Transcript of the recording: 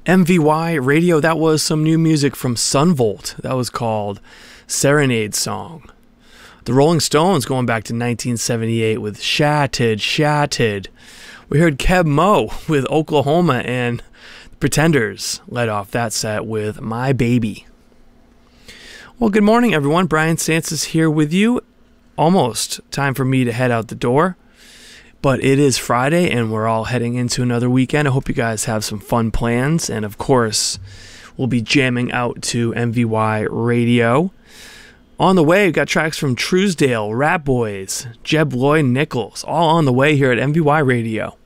MVY Radio, that was some new music from Sunvolt. That was called Serenade Song. The Rolling Stones going back to 1978 with Shattered, Shattered. We heard Keb Mo with Oklahoma, and the Pretenders led off that set with My Baby. Well, good morning, everyone. Brian Santos here with you. Almost time for me to head out the door. But it is Friday, and we're all heading into another weekend. I hope you guys have some fun plans. And, of course, we'll be jamming out to MVY Radio. On the way, we've got tracks from Truesdale, Rat Boys, Jeb Lloyd Nichols, all on the way here at MVY Radio.